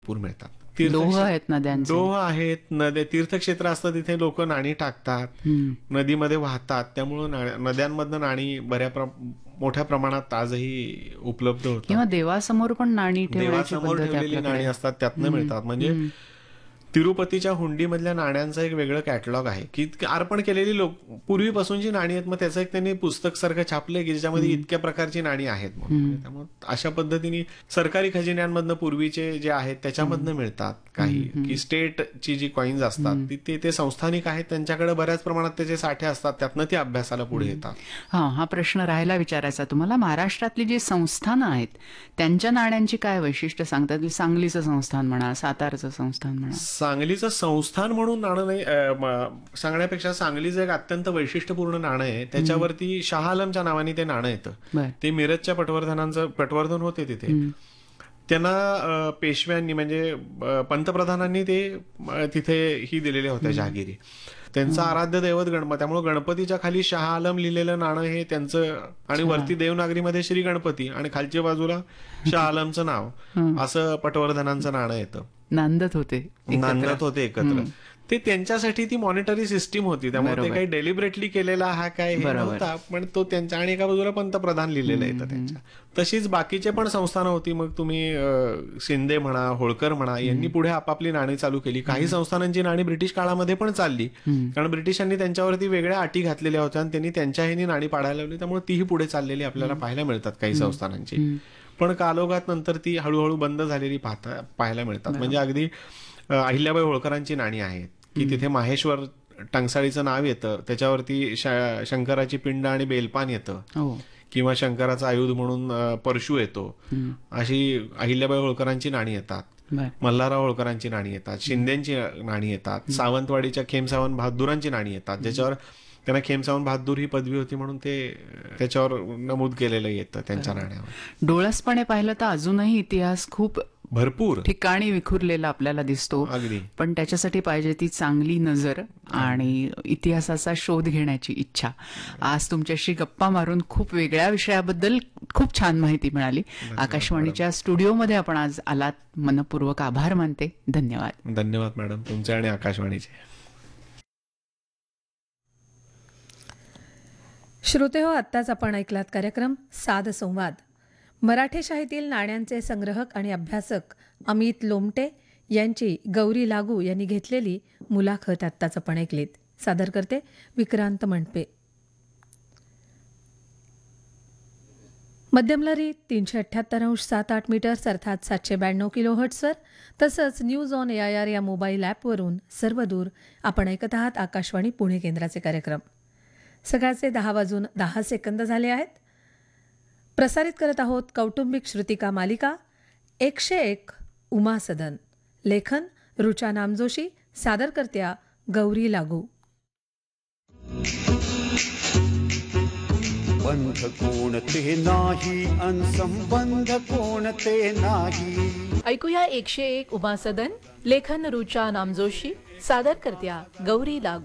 भरपूर मिळतात. लोह आहेत नद्यांचे. लोह आहेत, नद्या तीर्थक्षेत्र असतात तिथे लोक नाणी टाकतात, नदीमध्ये वाहतात. त्यामुळं नद्यांमधनं नाणी मोठ्या प्रमाणात आजही उपलब्ध होतात. किंवा देवासमोर पण नाणी ठेवण्याची देवासमोर पद्धत ठेवलेली आपल्याकडे नाणी असतात, त्यातनं मिळतात. म्हणजे तिरुपतीच्या हुंडीमधल्या नाण्यांचं एक वेगळं कॅटलॉग आहे की अर्पण केलेली लोक पूर्वीपासूनची नाणी आहेत. मग त्याचं एक त्यांनी पुस्तक सारखं छापलंय की ज्याच्यामध्ये इतक्या प्रकारची नाणी आहेत म्हणून. त्यामुळे अशा पद्धतीने सरकारी खजिन्यांमधनं पूर्वीचे जे आहेत त्याच्यामधनं मिळतात काही, की स्टेटची जी कॉईन्स असतात ते संस्थानिक आहेत, त्यांच्याकडे बऱ्याच प्रमाणात त्याचे साठे असतात, त्यातनं ते अभ्यासाला पुढे येतात. हा प्रश्न राहायला विचारायचा तुम्हाला. महाराष्ट्रातली जी संस्थानं आहेत त्यांच्या नाण्यांची काय वैशिष्ट्य सांगतात? सांगलीचं संस्थान म्हणा, सातारचं संस्थान म्हणा. सांगलीचं संस्थान म्हणून नाणं नाही सांगण्यापेक्षा सांगलीचं एक अत्यंत वैशिष्ट्यपूर्ण नाणं आहे. त्याच्यावरती शाह आलमच्या नावाने ते नाणं येतं. ते मिरजच्या पटवर्धन होते तिथे. त्यांना पेशव्यांनी म्हणजे पंतप्रधानांनी ते तिथे ही दिलेल्या होत्या जहागिरी. त्यांचं आराध्य दैवत गणपती, त्यामुळे गणपतीच्या खाली शाह आलम लिहिलेलं नाणं हे त्यांचं, आणि वरती देवनागरीमध्ये श्री गणपती आणि खालच्या बाजूला शाह आलमचं नाव असं पटवर्धनांचं नाणं येतं. नांदत होते एकत्र. ते त्यांच्यासाठी ती मॉनिटरी सिस्टीम होती, त्यामुळे ते काही डेलिबरेटली केलेला हा काय हे नव्हता, पण तो त्यांच्या, आणि एका बाजूला पंतप्रधान लिहिलेलं येतं त्यांच्या. तशीच बाकीचे पण संस्थानं होती. मग तुम्ही शिंदे म्हणा, होळकर म्हणा, यांनी पुढे आपापली नाणी चालू केली. काही संस्थानांची नाणी ब्रिटिश काळामध्ये पण चालली, कारण ब्रिटिशांनी त्यांच्यावरती वेगळ्या अटी घातलेल्या होत्या आणि त्यांनी त्यांच्या ह्यानी नाणी पाडायला लावली. त्यामुळे तीही पुढे चाललेली आपल्याला पाहायला मिळतात काही संस्थानांची. पण कालोखात नंतर ती हळूहळू बंद झालेली पाहायला मिळतात. म्हणजे अगदी अहिल्याबाई होळकरांची नाणी आहेत की तिथे माहेश्वर टंकसाळीचं नाव येतं, त्याच्यावरती शंकराची पिंड आणि बेलपान येतं, किंवा शंकराचा आयुध म्हणून परशु येतो. अशी अहिल्याबाई होळकरांची नाणी येतात, मल्हारराव होळकरांची नाणी येतात, शिंदेची नाणी येतात, सावंतवाडीच्या खेमसावंत बहादुरांची नाणी येतात, ज्याच्यावर त्यांना खेमसावंत बहादूर ही पदवी होती म्हणून ते त्याच्यावर नमूद केलेलं येतं त्यांच्या नाण्यावर. डोळसपणे पाहिलं तर अजूनही इतिहास खूप भरपूर ठिकाणी विखुरलेला आपल्याला दिसतो. अगदी. पण त्याच्यासाठी पाहिजे ती चांगली नजर आणि इतिहासाचा शोध घेण्याची इच्छा. आज तुमच्याशी गप्पा मारून खूप वेगळ्या विषयाबद्दल खूप छान माहिती मिळाली. आकाशवाणीच्या स्टुडिओमध्ये आपण आज आलात, मनपूर्वक आभार मानते. धन्यवाद. धन्यवाद मॅडम तुमचे आणि आकाशवाणीचे. श्रोते हो, आत्ताच आपण ऐकलात कार्यक्रम साध संवाद. मराठी शाहीतील नाण्यांचे संग्रहक आणि अभ्यासक अमित लोमटे यांची गौरी लागू यांनी घेतलेली मुलाखत आत्ताच आपण ऐकलीत. सादर करते विक्रांत मंडपे. मध्यमलहरी 378.78 मीटर्स अर्थात 792 किलोहर्ट्जवर, तसंच न्यूज ऑन AIR या मोबाईल ॲपवरून सर्वदूर आपण ऐकत आहात आकाशवाणी पुणे केंद्राचे कार्यक्रम. सकाळचे 10:10 झाले आहेत. प्रसारित करत आहोत कौटुंबिक श्रुतिका मालिका 101 उमा सदन. लेखन रुचा नामजोशी, सादरकर्त्या गौरी लागू. बंध कोणते नाही अनसंबंध कोणते नाही. ऐकूया 101 उमा सदन. लेखन रुचा नामजोशी, सादरकर्त्या गौरी लागू.